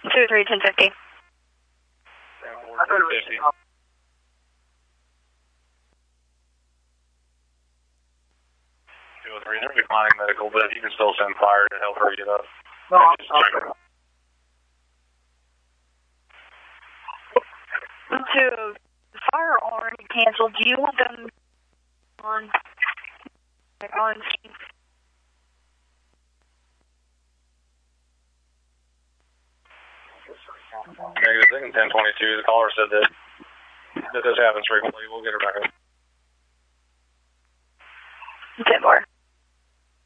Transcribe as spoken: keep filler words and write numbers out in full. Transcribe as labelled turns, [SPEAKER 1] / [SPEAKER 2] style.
[SPEAKER 1] two three, ten fifty.
[SPEAKER 2] ten fifty. two oh three, they're declining medical, but you can still send fire to help her get up.
[SPEAKER 3] No, I'm sorry.
[SPEAKER 1] To fire already canceled. Do you want them on? Like on scene?
[SPEAKER 2] Negative, I think ten twenty-two. The caller said that that this happens frequently. We'll get her back up.
[SPEAKER 1] ten more.